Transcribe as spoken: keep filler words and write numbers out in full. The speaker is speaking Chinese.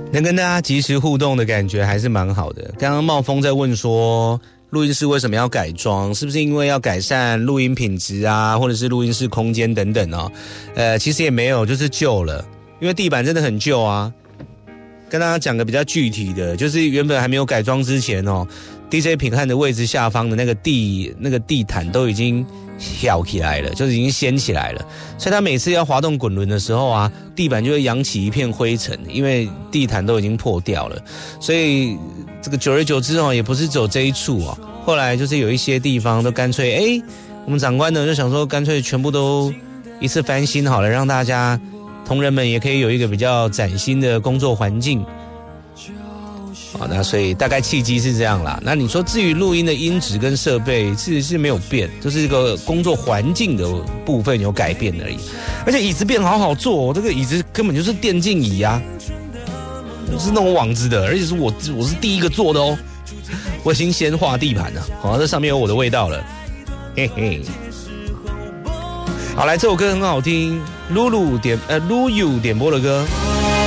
能跟大家及时互动的感觉还是蛮好的。刚刚茂峰在问说，录音室为什么要改装？是不是因为要改善录音品质啊，或者是录音室空间等等哦？呃，其实也没有，就是旧了，因为地板真的很旧啊。跟大家讲个比较具体的，就是原本还没有改装之前哦 ，D J 品汉的位置下方的那个地那个地毯都已经翘起来了，就是已经掀起来了，所以他每次要滑动滚轮的时候啊，地板就会扬起一片灰尘，因为地毯都已经破掉了。所以这个久而久之哦，也不是走这一处哦，后来就是有一些地方都干脆哎，我们长官呢就想说，干脆全部都一次翻新好了，让大家同仁们也可以有一个比较崭新的工作环境。好，那所以大概契机是这样啦。那你说至于录音的音质跟设备，其实是没有变，就是这个工作环境的部分有改变而已。而且椅子变好好坐，这个椅子根本就是电竞椅啊，是那种网子的，而且是我我是第一个坐的哦。我已经先画地盘了，好，这上面有我的味道了，嘿嘿。好，来这首歌很好听，露露点呃露 u 点播的歌。